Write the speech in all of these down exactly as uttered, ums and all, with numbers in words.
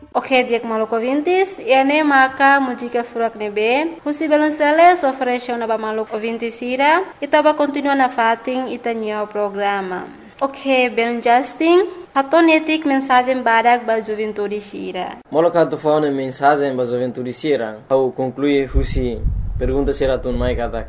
Ok, diak maluco vintis, ene maka música furak nebe, husi belonceles oferece na ba maluco vintis ira, itaba continua na fating itanyo programa. Ok, ben Justin, hatonetik mensagem badak ba juventude sira. Moloka to faune mensagem ba juventude sira, au conclui husi pergunta sira tun mai katak.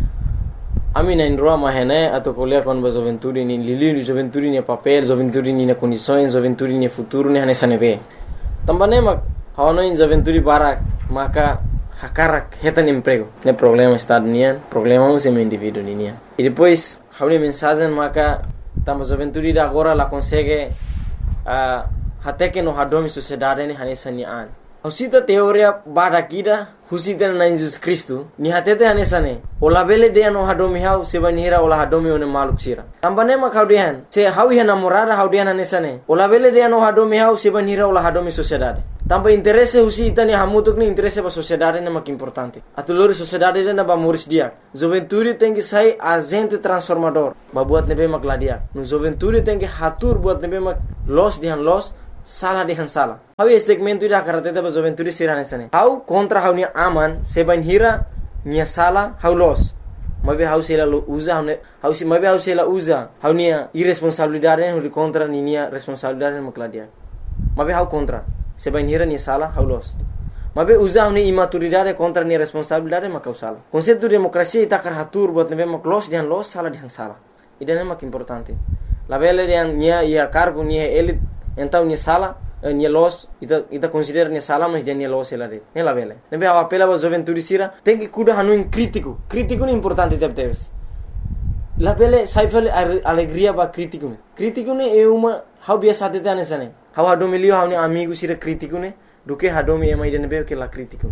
Ami na indroa mahene atau kuliah kon ba juventude ni lili juventude ni papel, juventude ni na condições, juventude ni futuro ni hanesa nebe. Também mak hao in juventude barak maka hakarak hetan emprego. Ne problema está nian, problema é meu indivíduo nian. E depois hao ni mensagem maka tamba juventude da agora la consegue uh, até que no hadomi sociedade ni hanesa nian. Husita teoria barakida husita na Jesus Cristo ni hatete hanesa ne. Ola bele de no hadomi hau seban hira ola hadomi one maluk sira. Tambane mak hau dihan se hau ia namorada hau dihan hanesa ne. Ola bele de no hadomi hau seban hira ola hadomi sociedade. Tampa interesse husita ni hamutuk ni interesse ba sociedade ne mak importante. Atulori sociedade na ba moris dia. Juventude tem que sai agente transformador. Ba buat nebe mak ladia. No juventude tem que hatur buat nebe mak los dihan los salah dihan salah. Hau statement ida karateta ba juventude sira nesane. Hau kontra hau ni aman seban hira nia salah hau los. Mabe hau sela lo usa hau hau si mabe hau sela usa hau nia irresponsabilidade hau contra ni nia responsabilidade mak ladia. Mabe hau contra seban hira nia salah hau los. Mabe usa hau ni imaturidade contra nia responsabilidade mak hau salah. Konsepto demokrasia ita karatur buat nebe mak los dihan los salah dihan salah. Ida mak importante. La bele dihan nia ia cargo nia elit então ni sala ni los ita ita considera ni sala mas dia ni los ela de ela vele nebe a apela ba juventude sira tem que cuidar hanu in crítico crítico ni importante tep teves la vele saifel alegria ba crítico ne crítico ne é uma how biasa de tane sane how hado milio how ni amigo sira crítico ne do que hado mi ema ide nebe que la crítico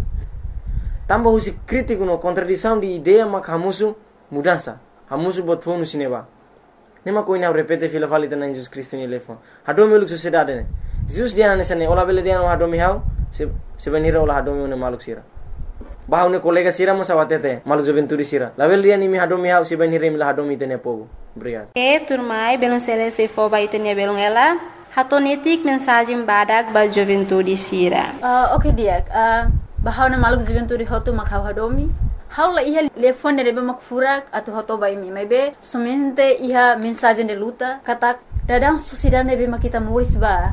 tamba husi crítico no contradição de ideia mak hamusu mudança hamusu bot fonu sineba nema koina repete fila falita na Jesus Cristo ni lefon hado mi luk sociedade ne Jesus dia na sane ola bele dia no hado mi hau se se benira ola hado mi ne maluk sira bahau ne kolega sira mo sawatete maluk juventude sira la bele dia ni mi hado mi hau se benira mi la hado mi tene pogo obrigado e turmai belon sele se fo ba itenia belon ela hatonetik mensagem badak ba juventude sira uh, okay dia uh, bahau ne maluk juventude hotu makau hado mi Haula iha telefone nebe mak furak atau hoto bai mi maybe somente iha mensagem de luta kata dadang sociedade nebe mak kita muris ba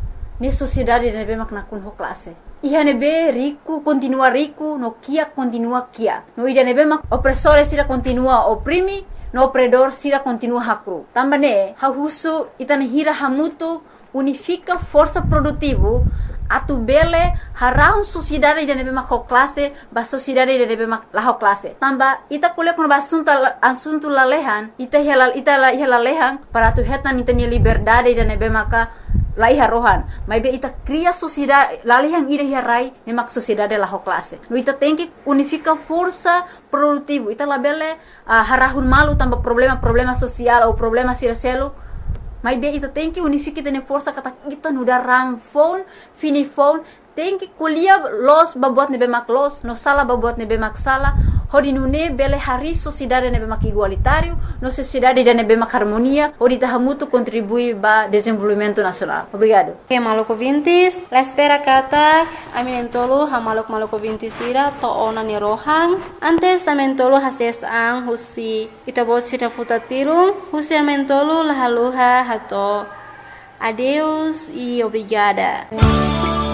ni sociedade nebe mak nakun ho classe iha nebe rico continua rico no kia continua kia no ida nebe mak opressore sira continua oprimi no opredor sira continua hakru tambane hahusu itane hira hamutu unifica força produtivo atu bele harau sociedade de nebe mak classe ba sociedade de nebe mak la classe tamba ita kuliah kon basunta asunto lalehan ita helal ita la helalehan para tu hetan ita ni liberdade de nebe maka la iha rohan mai be ita cria sociedade lalehan ida hirai ne mak sociedade la classe no ita tem que unifica força produtivo ita la bele uh, harahun malu tamba problema problema social ou problema siraselo Mas bem, ita tem que unificar tene força kata kita nuda ram phone, fini phone, tem que colher los babuat nebe mak los, no sala babuat nebe mak sala, hodi nune bele hari sociedade nebe mak igualitário, no sociedade de nebe mak harmonia, hodi tahamutu contribui ba desenvolvimento nacional. Obrigado. Ok, maluco vintis, la espera kata, aminentolo ha maluk maluco vintis ira to ona ni rohang, antes amentolo hases ang husi itabo sira futatirung, husi amentolo lahaluha hato. Adeus e obrigada.